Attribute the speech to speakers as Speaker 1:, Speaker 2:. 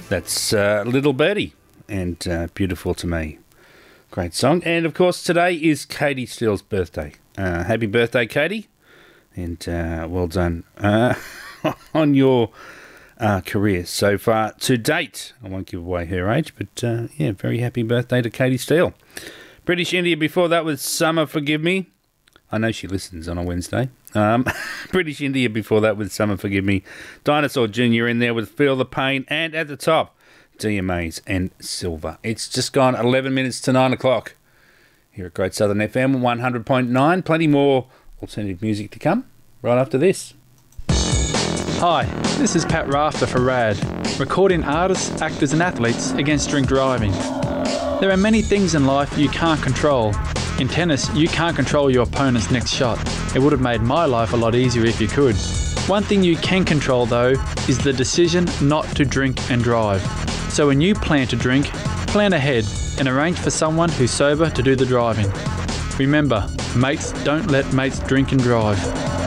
Speaker 1: That's Little Birdie and Beautiful to Me. Great song. And, of course, today is Katie Steele's birthday. Happy birthday, Katie. And well done on your career so far to date. I won't give away her age, but, very happy birthday to Katie Steele. British India before that was Summer Forgive Me. I know she listens on a Wednesday. British India before that with Summer Forgive Me. Dinosaur Jr. in there with Feel the Pain. And at the top, DMAs and Silver. It's just gone 11 minutes to 9 o'clock here at Great Southern FM 100.9. Plenty more alternative music to come right after this.
Speaker 2: Hi, this is Pat Rafter for RAD, recording artists, actors and athletes against drink driving. There are many things in life you can't control. In tennis, you can't control your opponent's next shot. It would have made my life a lot easier if you could. One thing you can control, though, is the decision not to drink and drive. So when you plan to drink, plan ahead and arrange for someone who's sober to do the driving. Remember, mates don't let mates drink and drive.